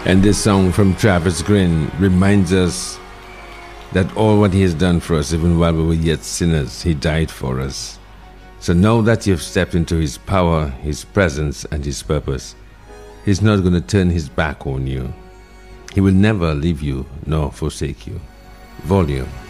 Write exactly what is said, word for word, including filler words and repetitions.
And this song from Travis Green reminds us that all what he has done for us, even while we were yet sinners, he died for us. So know that you've stepped into his power, his presence, and his purpose. He's not going to turn his back on you. He will never leave you nor forsake you. Volume.